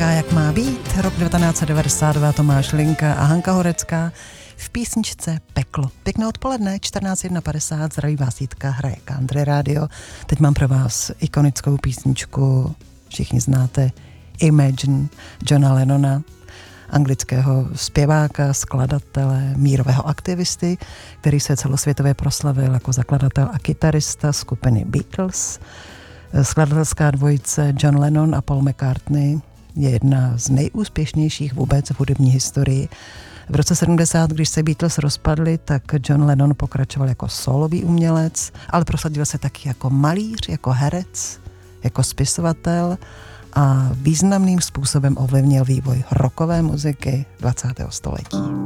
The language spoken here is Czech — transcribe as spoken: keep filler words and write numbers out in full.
taká, jak má být. Rok devatenáct set devadesát dva, Tomáš Linka a Hanka Horecká v písničce Peklo. Pěkné odpoledne, čtrnáct padesát, zdraví vás Jitka, hraje Country Radio. Teď mám pro vás ikonickou písničku, všichni znáte, Imagine, Johna Lennona, anglického zpěváka, skladatele, mírového aktivisty, který se celosvětově proslavil jako zakladatel a kytarista skupiny Beatles. Skladatelská dvojice John Lennon a Paul McCartney je jedna z nejúspěšnějších vůbec v hudební historii. V roce sedmdesát, když se Beatles rozpadli, tak John Lennon pokračoval jako sólový umělec, ale prosadil se taky jako malíř, jako herec, jako spisovatel a významným způsobem ovlivnil vývoj rockové muziky dvacátého století.